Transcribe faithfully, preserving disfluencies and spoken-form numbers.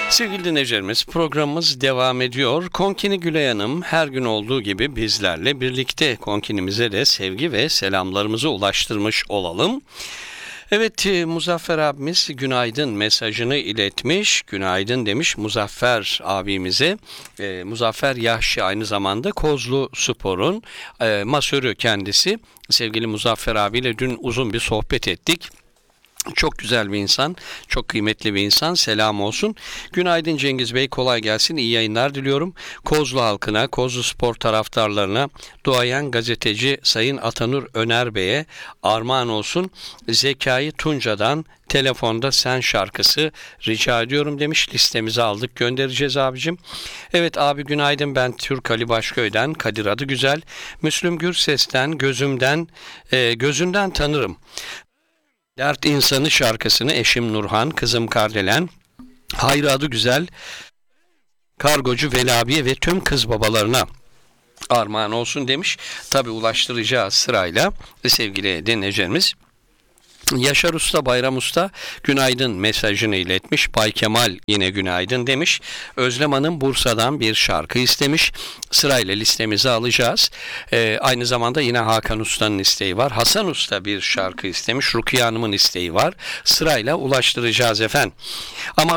Sevgili dinleyicilerimiz, programımız devam ediyor. Konkini Gülay Hanım her gün olduğu gibi bizlerle birlikte. Konkinimize de sevgi ve selamlarımızı ulaştırmış olalım. Evet, Muzaffer abimiz günaydın mesajını iletmiş. Günaydın demiş Muzaffer abimize. E, Muzaffer Yahşi aynı zamanda Kozlu Spor'un e, masörü kendisi. Sevgili Muzaffer abiyle dün uzun bir sohbet ettik. Çok güzel bir insan, çok kıymetli bir insan. Selam olsun. Günaydın Cengiz Bey, kolay gelsin. İyi yayınlar diliyorum. Kozlu halkına, Kozlu Spor taraftarlarına, duayen gazeteci Sayın Atanur Öner Bey'e armağan olsun. Zekai Tunca'dan telefonda sen şarkısı rica ediyorum demiş. Listemizi aldık, göndereceğiz abicim. Evet abi günaydın, ben Türk Ali Başköy'den, Kadir adı güzel. Müslüm Gürses'ten, gözümden, e, gözünden tanırım. Dert İnsanı şarkısını eşim Nurhan, kızım Kardelen, Hayri adı güzel, Kargocu Veli abiye ve tüm kız babalarına armağan olsun demiş. Tabi ulaştıracağız sırayla sevgili dinleyicilerimiz. Yaşar Usta, Bayram Usta günaydın mesajını iletmiş. Bay Kemal yine günaydın demiş. Özlem Hanım Bursa'dan bir şarkı istemiş. Sırayla listemizi alacağız. Ee, aynı zamanda yine Hakan Usta'nın isteği var. Hasan Usta bir şarkı istemiş. Rukiye Hanım'ın isteği var. Sırayla ulaştıracağız efendim. Ama